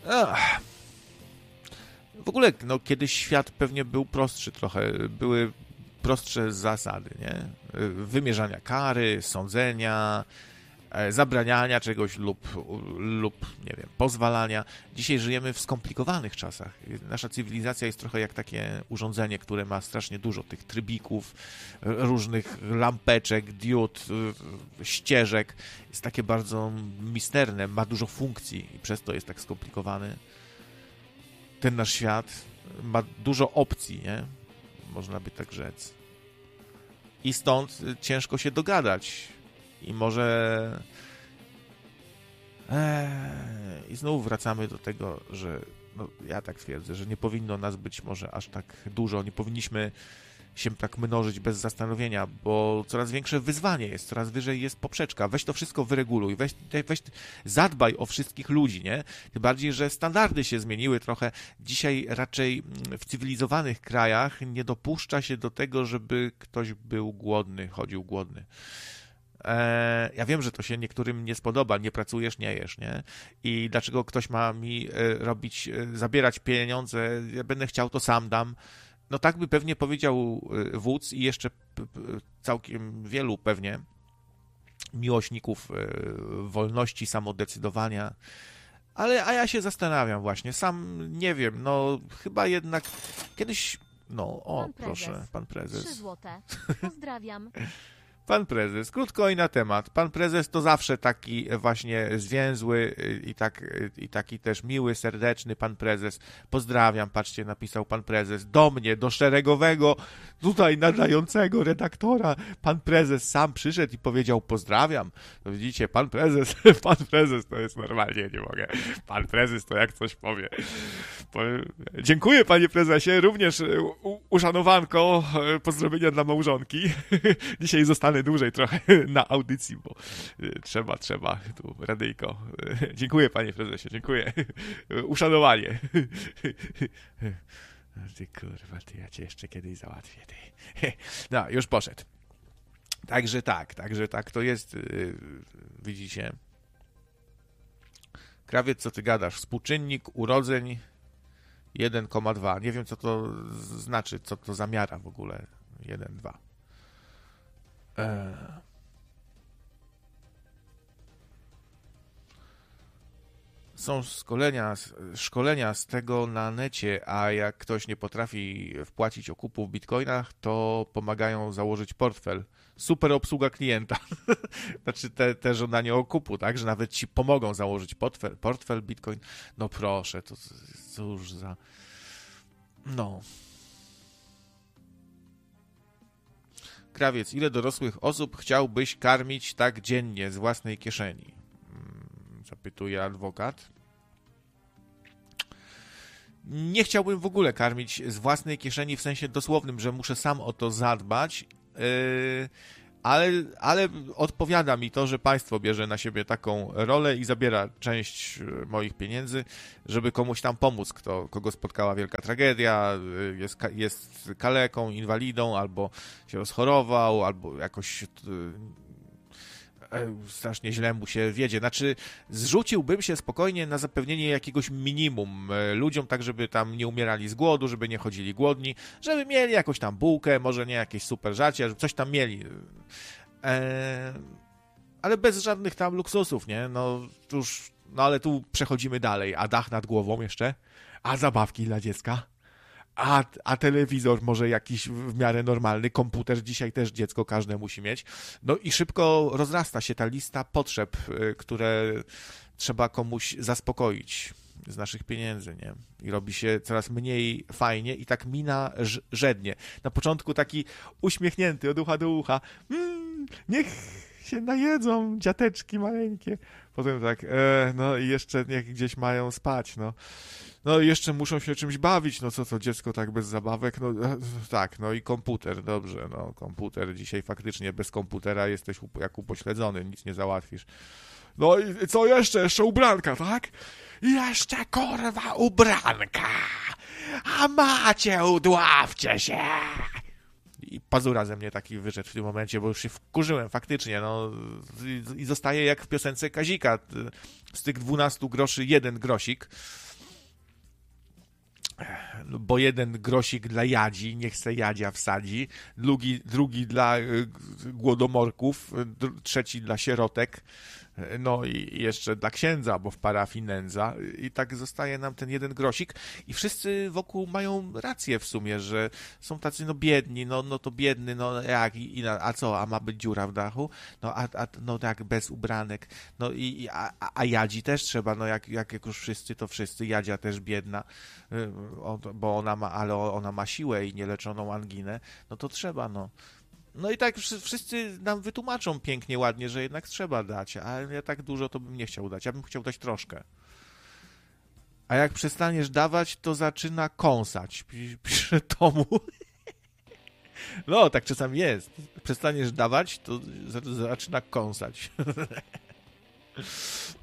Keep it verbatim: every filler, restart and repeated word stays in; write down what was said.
Ach. W ogóle, no, kiedyś świat pewnie był prostszy trochę. Były prostsze zasady, nie? Wymierzania kary, sądzenia, zabraniania czegoś lub, lub, nie wiem, pozwalania. Dzisiaj żyjemy w skomplikowanych czasach. Nasza cywilizacja jest trochę jak takie urządzenie, które ma strasznie dużo tych trybików, różnych lampeczek, diod, ścieżek. Jest takie bardzo misterne, ma dużo funkcji i przez to jest tak skomplikowany. Ten nasz świat ma dużo opcji, nie? Można by tak rzec. I stąd ciężko się dogadać. I może... Eee, I znowu wracamy do tego, że no, ja tak twierdzę, że nie powinno nas być może aż tak dużo, nie powinniśmy się tak mnożyć bez zastanowienia, bo coraz większe wyzwanie jest, coraz wyżej jest poprzeczka. Weź to wszystko wyreguluj, weź, weź zadbaj o wszystkich ludzi, nie? Tym bardziej, że standardy się zmieniły trochę. Dzisiaj raczej w cywilizowanych krajach nie dopuszcza się do tego, żeby ktoś był głodny, chodził głodny. Ja wiem, że to się niektórym nie spodoba, nie pracujesz, nie jesz, nie? I dlaczego ktoś ma mi robić, zabierać pieniądze, ja będę chciał, to sam dam. No tak by pewnie powiedział wódz i jeszcze całkiem wielu pewnie miłośników wolności, samodecydowania. Ale a ja się zastanawiam właśnie, sam nie wiem, no chyba jednak kiedyś, no o, pan proszę, prezes. pan prezes. Trzy złote. Pozdrawiam. Pan prezes, krótko i na temat. Pan prezes to zawsze taki właśnie zwięzły i, tak, i taki też miły, serdeczny pan prezes. Pozdrawiam, patrzcie, napisał pan prezes. Do mnie, do szeregowego, tutaj nadającego redaktora. Pan prezes sam przyszedł i powiedział pozdrawiam. No widzicie, pan prezes, pan prezes to jest normalnie, nie mogę. Pan prezes to jak coś powie. Dziękuję, panie prezesie, również u, uszanowanko, pozdrowienia dla małżonki. Dzisiaj zostanę dłużej trochę na audycji, bo trzeba, trzeba, tu radyjko. Dziękuję, panie prezesie, dziękuję. Uszanowanie. Ty kurwa, ty, ja cię jeszcze kiedyś załatwię, ty. No, już poszedł. Także tak, także tak to jest, widzicie. Krawiec, co ty gadasz? Współczynnik urodzeń jeden przecinek dwa. Nie wiem, co to znaczy, co to za miara w ogóle. jeden, dwa. Eee. Są szkolenia, szkolenia z tego na necie, a jak ktoś nie potrafi wpłacić okupu w bitcoinach, to pomagają założyć portfel. Super obsługa klienta. Znaczy te, te żądanie okupu, tak? Że nawet ci pomogą założyć portfel, portfel bitcoin. No proszę, to cóż za... No... Krawiec, ile dorosłych osób chciałbyś karmić tak dziennie z własnej kieszeni? Zapytuje adwokat. Nie chciałbym w ogóle karmić z własnej kieszeni w sensie dosłownym, że muszę sam o to zadbać, yy, ale, ale odpowiada mi to, że państwo bierze na siebie taką rolę i zabiera część moich pieniędzy, żeby komuś tam pomóc, kto, kogo spotkała wielka tragedia, jest, jest kaleką, inwalidą, albo się rozchorował, albo jakoś strasznie źle mu się wiedzie. Znaczy, zrzuciłbym się spokojnie na zapewnienie jakiegoś minimum ludziom, tak żeby tam nie umierali z głodu, żeby nie chodzili głodni, żeby mieli jakąś tam bułkę, może nie jakieś super żarcie, żeby coś tam mieli. Eee, ale bez żadnych tam luksusów, nie? No, już, no ale tu przechodzimy dalej. A dach nad głową jeszcze? A zabawki dla dziecka? A, a telewizor może jakiś w miarę normalny, komputer dzisiaj też dziecko każde musi mieć. No i szybko rozrasta się ta lista potrzeb, które trzeba komuś zaspokoić z naszych pieniędzy, nie? I robi się coraz mniej fajnie i tak mina żednie. Na początku taki uśmiechnięty od ucha do ucha. Mm, niech się najedzą dziateczki maleńkie. Potem tak, e, no i jeszcze niech gdzieś mają spać, no. No i jeszcze muszą się czymś bawić, no co to dziecko tak bez zabawek, no tak, no i komputer, dobrze, no komputer, dzisiaj faktycznie bez komputera jesteś jak upośledzony, nic nie załatwisz. No i co jeszcze? Jeszcze ubranka, tak? Jeszcze kurwa ubranka! A macie, udławcie się! I pazura ze mnie taki wyszedł w tym momencie, bo już się wkurzyłem faktycznie, no i zostaje jak w piosence Kazika, z tych dwunastu groszy jeden grosik. bo jeden grosik dla Jadzi, niech se Jadzia wsadzi, drugi, drugi dla głodomorków, trzeci dla sierotek, no i jeszcze dla księdza, bo w parafii nędza. I tak zostaje nam ten jeden grosik i wszyscy wokół mają rację w sumie, że są tacy no biedni, no, no to biedny, no jak, i, i, a co, a ma być dziura w dachu? No a, a no tak, bez ubranek. No i, a, a Jadzi też trzeba, no jak, jak już wszyscy, to wszyscy, Jadzia też biedna, bo ona ma, ale ona ma siłę i nieleczoną anginę, no to trzeba, no. No i tak wszyscy nam wytłumaczą pięknie, ładnie, że jednak trzeba dać, ale ja tak dużo to bym nie chciał dać. Ja bym chciał dać troszkę. A jak przestaniesz dawać, to zaczyna kąsać. Pisze Tomu. No, tak czasami jest. Przestaniesz dawać, to zaczyna kąsać.